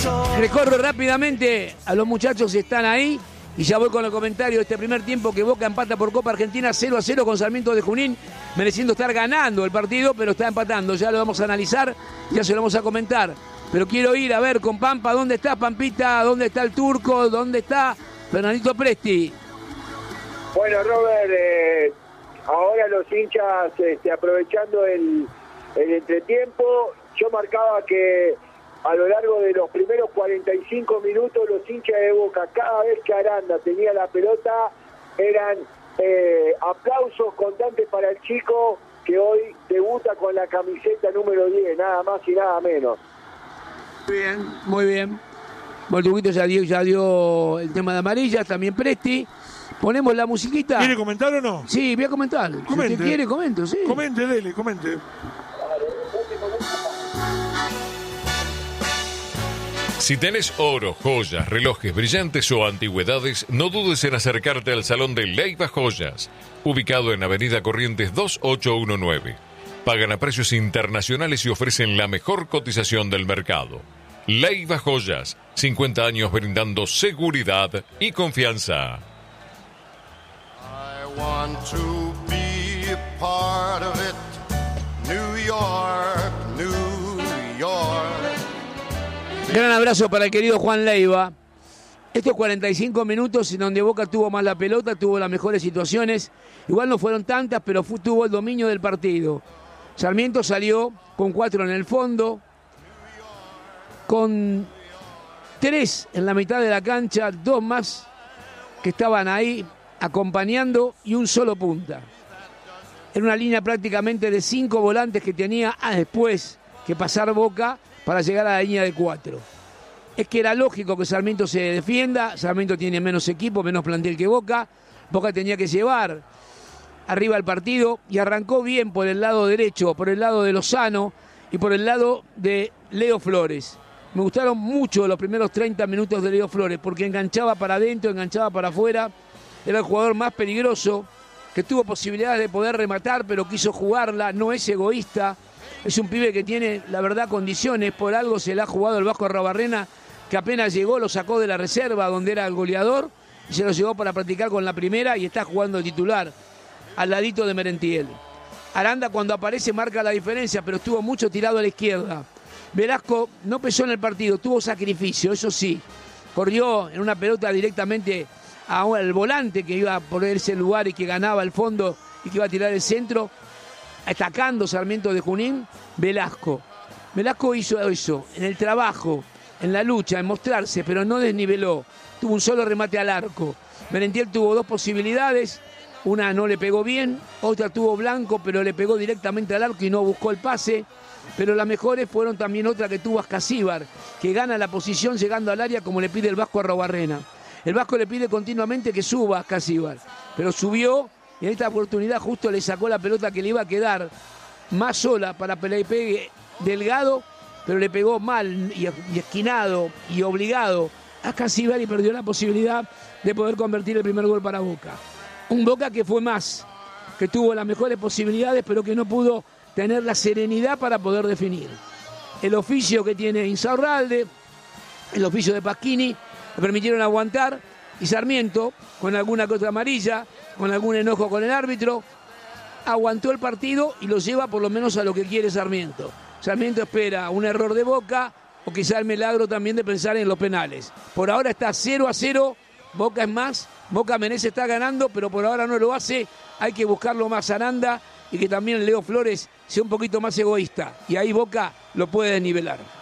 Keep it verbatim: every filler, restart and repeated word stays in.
Recorro rápidamente a los muchachos que están ahí y ya voy con el comentario de este primer tiempo que Boca empata por Copa Argentina cero a cero con Sarmiento de Junín, mereciendo estar ganando el partido, pero está empatando. Ya lo vamos a analizar, ya se lo vamos a comentar. Pero quiero ir a ver con Pampa, ¿dónde está Pampita? ¿Dónde está el Turco? ¿Dónde está Fernandito Presti? Bueno, Robert, eh, ahora los hinchas este, aprovechando el, el entretiempo, yo marcaba que a lo largo de los primeros cuarenta y cinco minutos los hinchas de Boca, cada vez que Aranda tenía la pelota, eran eh, aplausos constantes para el chico que hoy debuta con la camiseta número diez, nada más y nada menos. Muy bien, muy bien. Bueno, el Turquito ya dio, ya dio el tema de amarillas, también Presti. ¿Ponemos la musiquita? ¿Quiere comentar o no? Sí, voy a comentar. Comente. Si usted quiere, comento, sí. Comente, dele, comente. Si tenés oro, joyas, relojes brillantes o antigüedades, no dudes en acercarte al Salón de Leiva Joyas, ubicado en Avenida Corrientes dos ocho uno nueve. Pagan a precios internacionales y ofrecen la mejor cotización del mercado. Leiva Joyas, cincuenta años brindando seguridad y confianza. I want to be a part of it. New York, New York. Gran abrazo para el querido Juan Leiva. Estos cuarenta y cinco minutos en donde Boca tuvo más la pelota, tuvo las mejores situaciones. Igual no fueron tantas, pero fue, tuvo el dominio del partido. Sarmiento salió con cuatro en el fondo, con tres en la mitad de la cancha, dos más que estaban ahí acompañando y un solo punta. Era una línea prácticamente de cinco volantes que tenía ah, después que pasar Boca para llegar a la línea de cuatro. Es que era lógico que Sarmiento se defienda, Sarmiento tiene menos equipo, menos plantel que Boca, Boca tenía que llevar arriba el partido y arrancó bien por el lado derecho, por el lado de Lozano y por el lado de Leo Flores. Me gustaron mucho los primeros treinta minutos de Leo Flores porque enganchaba para adentro, enganchaba para afuera, era el jugador más peligroso, que tuvo posibilidades de poder rematar, pero quiso jugarla, no es egoísta, es un pibe que tiene, la verdad, condiciones, por algo se le ha jugado el Vasco Arrobarrena, que apenas llegó, lo sacó de la reserva, donde era el goleador, y se lo llevó para practicar con la primera, y está jugando titular, al ladito de Merentiel. Aranda, cuando aparece, marca la diferencia, pero estuvo mucho tirado a la izquierda. Velasco no pesó en el partido, tuvo sacrificio, eso sí, corrió en una pelota directamente al volante que iba por ese lugar y que ganaba el fondo y que iba a tirar el centro, atacando Sarmiento de Junín. Velasco. Velasco hizo eso, en el trabajo, en la lucha, en mostrarse, pero no desniveló. Tuvo un solo remate al arco. Merentiel tuvo dos posibilidades, una no le pegó bien, otra tuvo Blanco, pero le pegó directamente al arco y no buscó el pase. Pero las mejores fueron también otra que tuvo Ascasíbar, que gana la posición llegando al área como le pide el Vasco Arrobarrena. El Vasco le pide continuamente que suba a Ascasíbar, pero subió y en esta oportunidad justo le sacó la pelota que le iba a quedar más sola para que le pegue Delgado, pero le pegó mal y, y esquinado y obligado a Ascasíbar y perdió la posibilidad de poder convertir el primer gol para Boca. Un Boca que fue más, que tuvo las mejores posibilidades, pero que no pudo tener la serenidad para poder definir. El oficio que tiene Insaurralde, el oficio de Pasquini, le permitieron aguantar, y Sarmiento, con alguna que otra amarilla, con algún enojo con el árbitro, aguantó el partido y lo lleva por lo menos a lo que quiere Sarmiento. Sarmiento espera un error de Boca o quizá el milagro también de pensar en los penales. Por ahora está cero a cero, Boca es más, Boca merece estar ganando, pero por ahora no lo hace, hay que buscarlo más Aranda y que también Leo Flores sea un poquito más egoísta, y ahí Boca lo puede desnivelar.